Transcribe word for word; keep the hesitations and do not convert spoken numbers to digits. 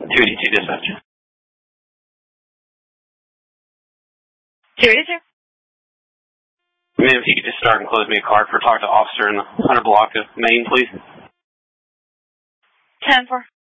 two eighty-two dispatch. two eighty-two. Ma'am, if you could just start and close me a card for talk to officer in the Hunter block of Maine, please. ten four.